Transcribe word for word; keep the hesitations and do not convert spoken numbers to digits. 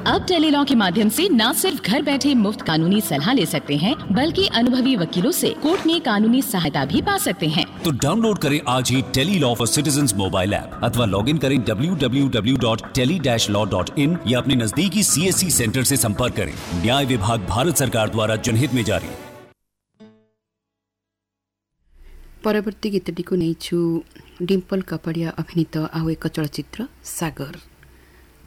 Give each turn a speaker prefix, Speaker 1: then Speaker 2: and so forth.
Speaker 1: अब टेलीलॉ के माध्यम से न सिर्फ घर बैठे मुफ्त कानूनी सलाह ले सकते हैं, बल्कि अनुभवी वकीलों से कोर्ट में कानूनी सहायता भी पा सकते हैं।
Speaker 2: तो डाउनलोड करें आज ही Tele-Law for citizens mobile app अथवा लॉग इन करें W W W dot tele dash law dot in या अपने नजदीकी सीएससी सेंटर से संपर्क करें। न्याय विभाग भारत सरकार द्वारा जनहित में जारी।
Speaker 3: परवर्ती गीतटी को नहीं छु डिम्पल कपड़िया अभिनीत आउ एक चलचित्र सागर।